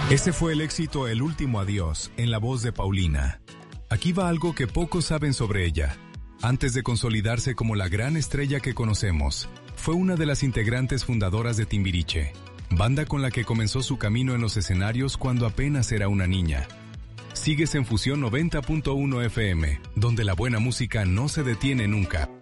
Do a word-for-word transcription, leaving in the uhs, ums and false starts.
Ese fue el éxito El Último Adiós, en la voz de Paulina. Aquí va algo que pocos saben sobre ella. Antes de consolidarse como la gran estrella que conocemos, fue una de las integrantes fundadoras de Timbiriche, banda con la que comenzó su camino en los escenarios cuando apenas era una niña. Sigues en Fusión noventa punto uno F M, donde la buena música no se detiene nunca.